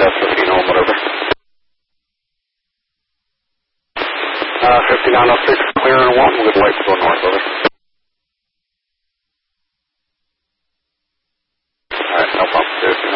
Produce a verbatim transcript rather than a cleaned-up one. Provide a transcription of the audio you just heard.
That's fifteen oh, whatever. Uh, fifty-nine oh six, clear and one, with lights go north, over. Alright, no problem,